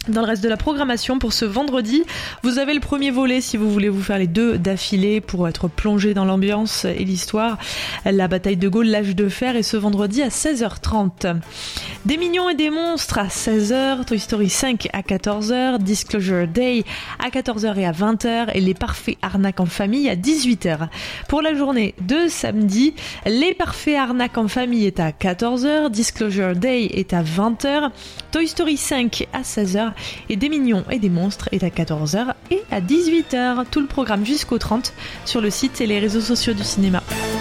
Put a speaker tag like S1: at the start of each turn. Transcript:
S1: Dans le reste de la programmation pour ce vendredi, vous avez le premier volet si vous voulez vous faire les deux d'affilée pour être plongé dans l'ambiance et l'histoire. La bataille de Gaulle, l'âge de fer, est ce vendredi à 16h30. Des mignons et des monstres à 16h, Toy Story 5 à 14h, Disclosure Day à 14h et à 20h et Les Parfaits Arnaques en famille à 18h. Pour la journée de samedi, Les Parfaits Arnaques en famille est à 14h, Disclosure Day est à 20h, Toy Story 5 à 16h et Des mignons et des monstres est à 14h et à 18h. Tout le programme jusqu'au 30 sur le site et les réseaux sociaux du cinéma.